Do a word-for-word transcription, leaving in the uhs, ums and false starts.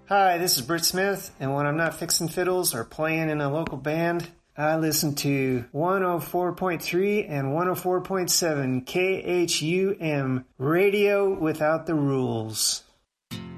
Hi, this is Britt Smith, and when I'm not fixing fiddles or playing in a local band, I listen to one oh four point three and one oh four point seven K H U M, Radio Without the Rules.